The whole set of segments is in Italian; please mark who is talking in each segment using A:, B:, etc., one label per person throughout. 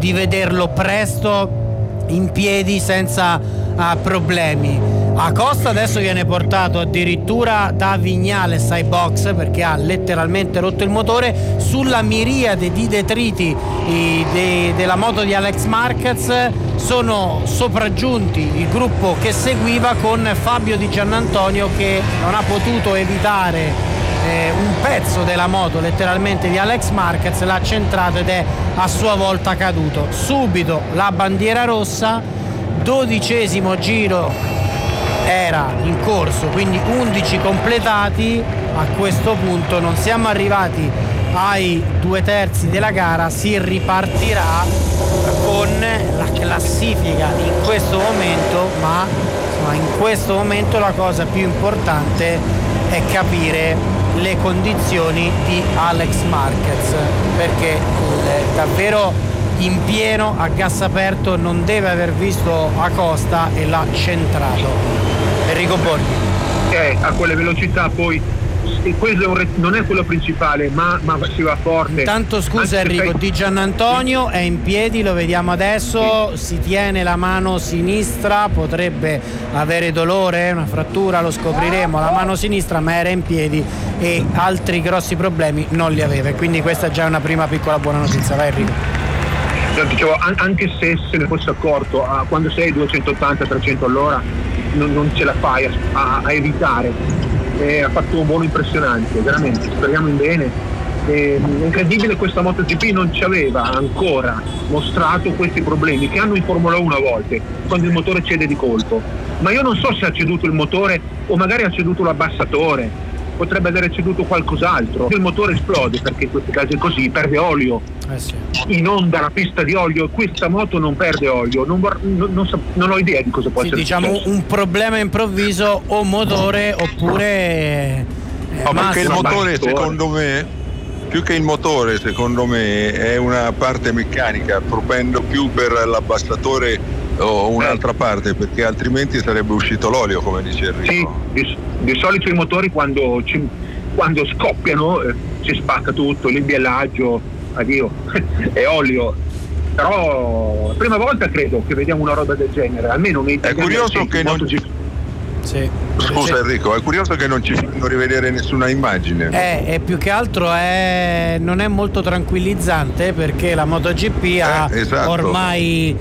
A: di vederlo presto in piedi senza problemi. Acosta adesso viene portato addirittura da Vignales ai box perché ha letteralmente rotto il motore. Sulla miriade di detriti della moto di Alex Marquez sono sopraggiunti il gruppo che seguiva, con Fabio Di Giannantonio che non ha potuto evitare un pezzo della moto letteralmente di Alex Marquez, l'ha centrato ed è a sua volta caduto. Subito la bandiera rossa, 12° giro era in corso, quindi 11 completati. A questo punto non siamo arrivati ai 2/3 della gara, si ripartirà con la classifica in questo momento, ma in questo momento la cosa più importante è capire le condizioni di Alex Marquez, perché davvero in pieno a gas aperto non deve aver visto Acosta e l'ha centrato. Enrico Borghi.
B: A quelle velocità poi quello non è quello principale, ma si va forte.
A: Intanto scusa Enrico, Di Giannantonio è in piedi, lo vediamo adesso, si tiene la mano sinistra, potrebbe avere dolore, una frattura, lo scopriremo, la mano sinistra, ma era in piedi e altri grossi problemi non li aveva, quindi questa è già una prima piccola buona notizia. Vai Enrico.
B: Dicevo, anche se ne fosse accorto, quando sei 280-300 all'ora non ce la fai a evitare. Ha fatto un volo impressionante, veramente, speriamo in bene. È incredibile, questa MotoGP non ci aveva ancora mostrato questi problemi che hanno in Formula 1 a volte, quando il motore cede di colpo. Ma io non so se ha ceduto il motore o magari ha ceduto l'abbassatore, potrebbe aver ceduto qualcos'altro. Il motore esplode, perché in questi casi è così, perde olio.
A: Sì.
B: Inonda la pista di olio, questa moto non perde olio, non ho idea di cosa può essere.
A: Diciamo successo. Un problema improvviso o motore oppure
C: perché il motore secondo me, più che il motore secondo me è una parte meccanica, propendo più per l'abbassatore o un'altra parte, perché altrimenti sarebbe uscito l'olio, come dice Enrico.
B: Sì, di solito i motori quando scoppiano si spacca tutto, l'imbiallaggio, addio, è olio. Però la prima volta credo che vediamo una roba del genere, almeno
C: è curioso che non
A: sì.
C: Scusa Enrico, è curioso che non ci fanno rivedere nessuna immagine.
A: E più che altro non è molto tranquillizzante, perché la MotoGP ha ormai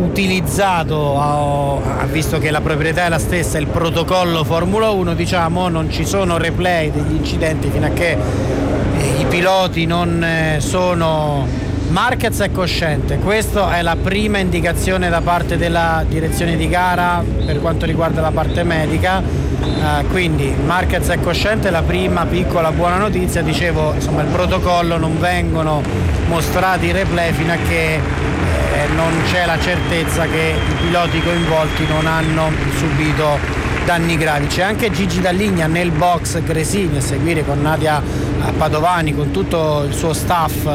A: utilizzato, visto che la proprietà è la stessa, il protocollo Formula 1, diciamo, non ci sono replay degli incidenti fino a che i piloti non sono. Marquez è cosciente, questa è la prima indicazione da parte della direzione di gara per quanto riguarda la parte medica, quindi Marquez è cosciente, la prima piccola buona notizia, dicevo, insomma il protocollo non vengono mostrati i replay fino a che non c'è la certezza che i piloti coinvolti non hanno subito danni gravi. C'è anche Gigi Dall'Igna nel box Gresini a seguire con Nadia Padovani, con tutto il suo staff,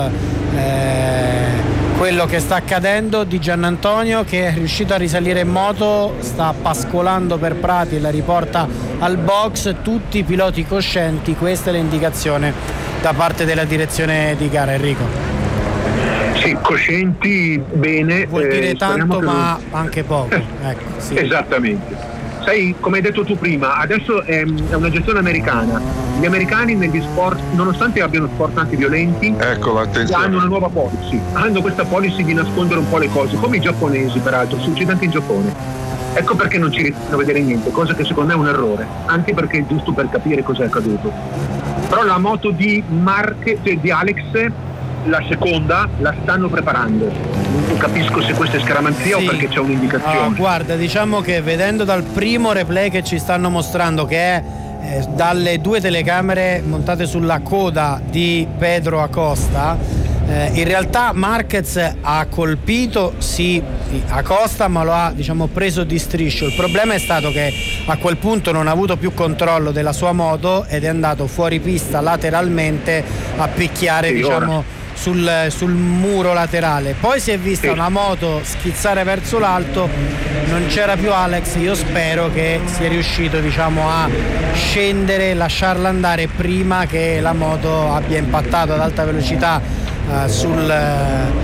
A: quello che sta accadendo. Di Giannantonio, che è riuscito a risalire in moto, sta pascolando per Prati e la riporta al box, tutti i piloti coscienti, questa è l'indicazione da parte della direzione di gara. Enrico.
B: Sì, coscienti, bene.
A: Vuol dire tanto ma anche poco. Ecco, sì.
B: Esattamente. Sai, come hai detto tu prima, adesso è una gestione americana. Gli americani negli sport, nonostante abbiano sport antiviolenti, hanno una nuova policy. Hanno questa policy di nascondere un po' le cose, come i giapponesi peraltro, succede anche in Giappone. Ecco perché non ci riescono a vedere niente, cosa che secondo me è un errore, anche perché è giusto per capire cosa è accaduto. Però la moto di Alex, la seconda, la stanno preparando. Non capisco se questa è scaramanzia o perché c'è un'indicazione.
A: Guarda, diciamo che vedendo dal primo replay che ci stanno mostrando, che è dalle 2 telecamere montate sulla coda di Pedro Acosta, in realtà Marquez ha colpito Acosta, ma lo ha, diciamo, preso di striscio. Il problema è stato che a quel punto non ha avuto più controllo della sua moto ed è andato fuori pista lateralmente a picchiare, diciamo, sul muro laterale. Poi si è vista una moto schizzare verso l'alto, non c'era più Alex. Io spero che sia riuscito, diciamo, a scendere, lasciarla andare prima che la moto abbia impattato ad alta velocità sul